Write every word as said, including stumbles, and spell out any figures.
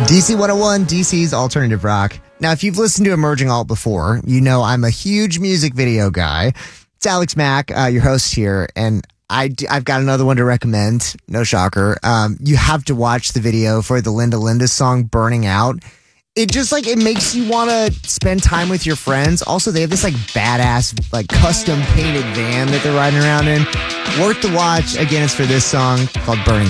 D C one oh one, D C's alternative rock. Now, if you've listened to Emerging Alt before, you know I'm a huge music video guy. It's Alex Mack, uh, your host here, and I d- I've got another one to recommend. No shocker. Um, you have to watch the video for the Linda Linda song, Burning Out. It just, like, it makes you want to spend time with your friends. Also, they have this, like, badass, like, custom-painted van that they're riding around in. Worth the watch. Again, it's for this song called Burning Out.